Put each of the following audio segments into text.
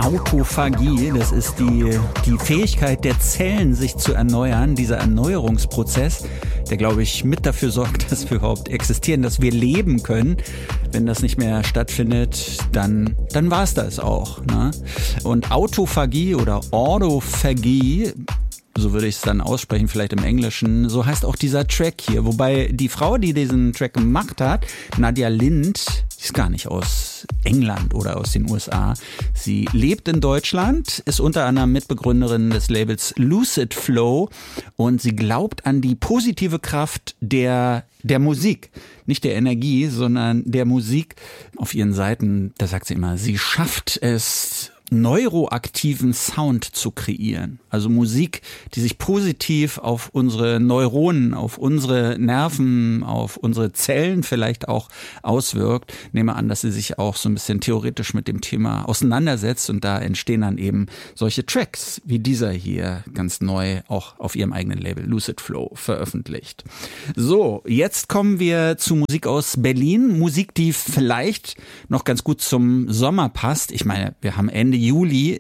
Autophagie, das ist die Fähigkeit der Zellen, sich zu erneuern, dieser Erneuerungsprozess, der, glaube ich, mit dafür sorgt, dass wir überhaupt existieren, dass wir leben können. Wenn das nicht mehr stattfindet, dann war es das auch, ne? Und Autophagie oder Ordophagie, so würde ich es dann aussprechen, vielleicht im Englischen, so heißt auch dieser Track hier. Wobei die Frau, die diesen Track gemacht hat, Nadia Lind, die ist gar nicht aus England oder aus den USA. Sie lebt in Deutschland, ist unter anderem Mitbegründerin des Labels Lucid Flow und sie glaubt an die positive Kraft der Musik. Nicht der Energie, sondern der Musik. Auf ihren Seiten, da sagt sie immer, sie schafft es, neuroaktiven Sound zu kreieren. Also Musik, die sich positiv auf unsere Neuronen, auf unsere Nerven, auf unsere Zellen vielleicht auch auswirkt. Nehme an, dass sie sich auch so ein bisschen theoretisch mit dem Thema auseinandersetzt und da entstehen dann eben solche Tracks wie dieser hier ganz neu auch auf ihrem eigenen Label Lucid Flow veröffentlicht. So, jetzt kommen wir zu Musik aus Berlin. Musik, die vielleicht noch ganz gut zum Sommer passt. Ich meine, wir haben Ende Juli,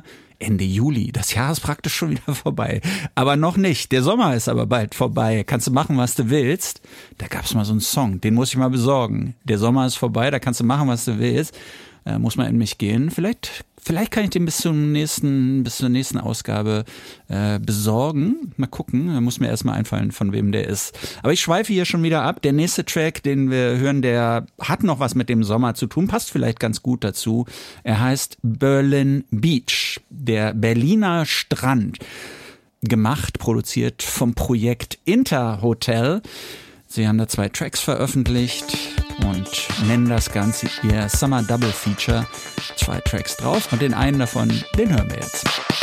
das Jahr ist praktisch schon wieder vorbei, aber noch nicht, der Sommer ist aber bald vorbei, kannst du machen, was du willst, da gab es mal so einen Song, den muss ich mal besorgen, der Sommer ist vorbei, da kannst du machen, was du willst, muss mal in mich gehen, vielleicht kann ich den bis zur nächsten Ausgabe besorgen. Mal gucken, da muss mir erstmal einfallen, von wem der ist. Aber ich schweife hier schon wieder ab. Der nächste Track, den wir hören, der hat noch was mit dem Sommer zu tun, passt vielleicht ganz gut dazu. Er heißt Berlin Beach, der Berliner Strand. Gemacht, produziert vom Projekt Interhotel. Sie haben da 2 Tracks veröffentlicht und nennen das Ganze ihr Summer Double Feature. 2 Tracks drauf und den einen davon, den hören wir jetzt.